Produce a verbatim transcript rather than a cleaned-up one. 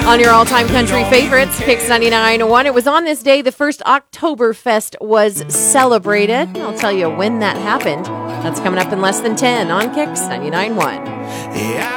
On your all-time country favorites, Kicks ninety-nine point one. It was on this day the first Oktoberfest was celebrated. I'll tell you when that happened. That's coming up in less than ten on Kicks ninety-nine point one.